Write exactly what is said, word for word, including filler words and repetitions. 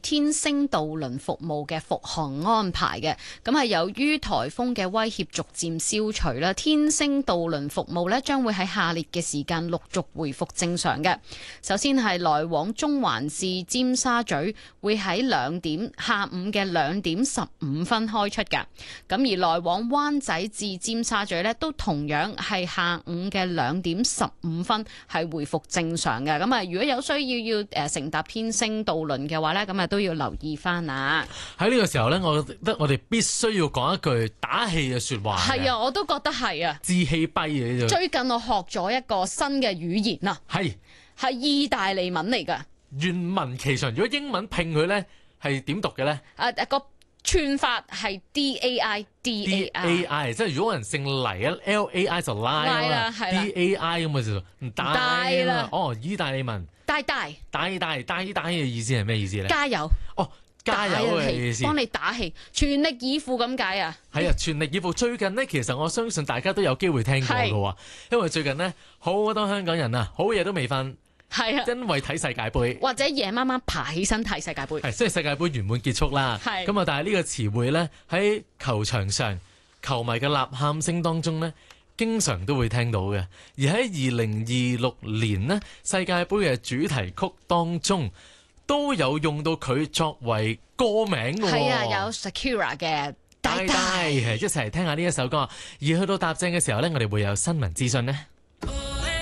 天星渡輪服務嘅復航安排嘅。咁係由於颱風嘅威脅逐漸消除啦，天星渡輪服務呢將會喺下列嘅時間陸續回復正常嘅。首先係來往中環至尖沙咀會喺兩點下午嘅兩點十五分開出㗎。咁而來往灣仔至尖沙咀呢，都同樣係下午嘅兩點十五分係回復正常嘅。咁啊，如果有需要要誒乘搭天星渡輪嘅話呢，咁啊都要留意翻啊。 喺呢個時候呢，我覺得我哋必須要講一句打氣嘅說話。 係啊，我都覺得係啊。 志氣跛嘅呢度。最近我學咗一個新嘅語言啊，係係意大利文嚟㗎。 願聞其詳。如果英文拼佢呢，係點讀嘅呢？ 啊個串法係 D A I D A I， 即係如果人姓黎啊 ，L A I 就拉啦 ，D A I 咁嘅就唔大啦。哦，意大利文大大大大大大嘅意思係咩意思咧？ 加油！ 哦，加油嘅意思， 幫你打氣，全力以赴咁解啊！ 係啊，全力以赴。最近呢，其實我相信大家都有機會聽過嘅喎，因為最近呢，好多香港人啊，好夜都未瞓。係啊，因為睇世界盃， 或者夜媽媽爬起身睇世界盃。 係，雖然世界盃圓滿結束啦，係咁啊，但係呢個詞彙咧喺球場上球迷嘅吶喊聲當中咧，經常都會聽到嘅。而喺二零二六年呢，世界盃嘅主題曲當中都有用到佢作為歌名嘅。係啊，有 Shakira 嘅大大，係一齊嚟聽下呢一首歌。而去到踏正嘅時候咧，我哋會有新聞資訊呢。